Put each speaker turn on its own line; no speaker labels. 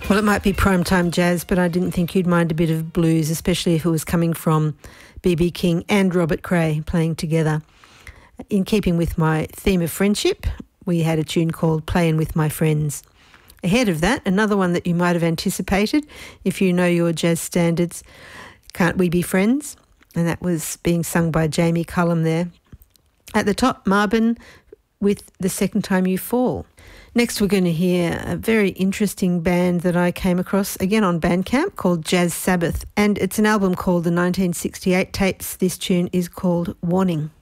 Well, it might be primetime jazz, but I didn't think you'd mind a bit of blues, especially if it was coming from B.B. King and Robert Cray playing together. In keeping with my theme of friendship, we had a tune called Playing With My Friends. Ahead of that, another one that you might have anticipated if you know your jazz standards, Can't We Be Friends? And that was being sung by Jamie Cullum there. At the top, Marbin with The Second Time You Fall. Next, we're going to hear a very interesting band that I came across, again on Bandcamp, called Jazz Sabbath. And it's an album called The 1968 Tapes. This tune is called Warning.